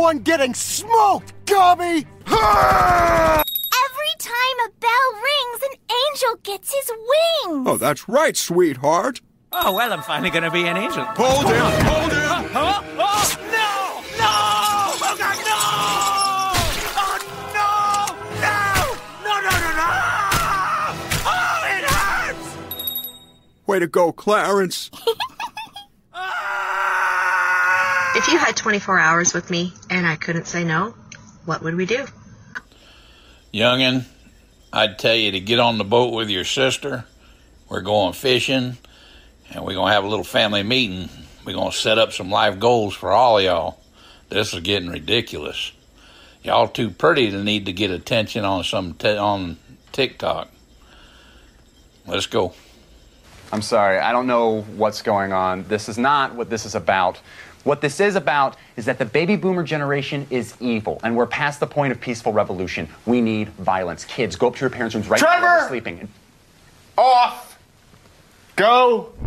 one getting smoked, Gobby! Every time a bell rings, an angel gets his wings. Oh, that's right, sweetheart. Oh, well, I'm finally going to be an angel. Hold him! Hold him! Huh? Oh, no! No! Oh, God, no! Oh, no! No! No, no, no, no! Oh, it hurts! Way to go, Clarence. If you had 24 hours with me and I couldn't say no, what would we do? Youngin', I'd tell you to get on the boat with your sister. We're going fishing, and we're going to have a little family meeting. We're going to set up some life goals for all of y'all. This is getting ridiculous. Y'all too pretty to need to get attention on on TikTok. Let's go. I'm sorry, I don't know what's going on. This is not what this is about. What this is about is that the baby boomer generation is evil, and we're past the point of peaceful revolution. We need violence. Kids, go up to your parents' rooms right now while they're sleeping. Off! Go!